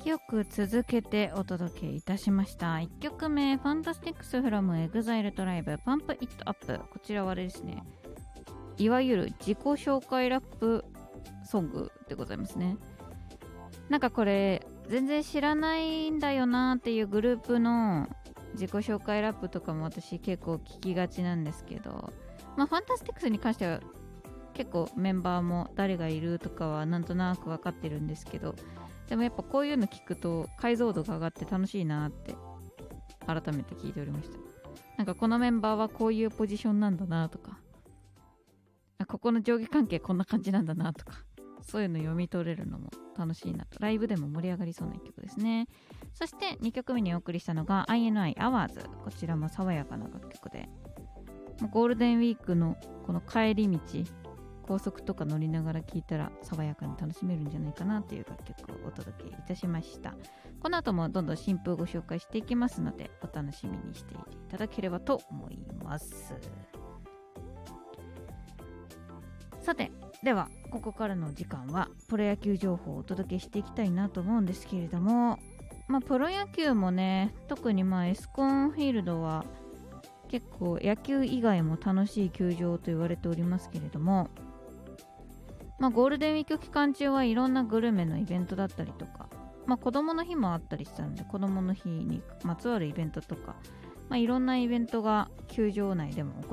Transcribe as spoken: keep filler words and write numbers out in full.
きょく続けてお届けいたしました。いっきょくめ、ファンタスティックスフロムエグザイルトライブパンプイットアップ。こちらはあれですね、いわゆる自己紹介ラップソングでございますね。なんかこれ全然知らないんだよなっていうグループの自己紹介ラップとかも私結構聞きがちなんですけど、まあファンタスティックスに関しては結構メンバーも誰がいるとかはなんとなく分かってるんですけど、でもやっぱこういうの聞くと解像度が上がって楽しいなって改めて聞いておりました。なんかこのメンバーはこういうポジションなんだなとか、あ、ここの上下関係こんな感じなんだなとか、そういうの読み取れるのも楽しいなと、ライブでも盛り上がりそうな一曲ですね。そしてにきょくめにお送りしたのが アイエヌアイ Hours。 こちらも爽やかな楽曲で、ゴールデンウィークのこの帰り道、高速とか乗りながら聴いたら爽やかに楽しめるんじゃないかなという楽曲をお届けいたしました。この後もどんどん新風をご紹介していきますので、お楽しみにしていていただければと思います。さて、ではここからの時間はプロ野球情報をお届けしていきたいなと思うんですけれども、まあ、プロ野球もね、特にまあエスコンフィールドは結構野球以外も楽しい球場と言われておりますけれども、まあ、ゴールデンウィーク期間中はいろんなグルメのイベントだったりとか、まあ、子供の日もあったりしたので、子供の日にまつわるイベントとか、まあ、いろんなイベントが球場内でも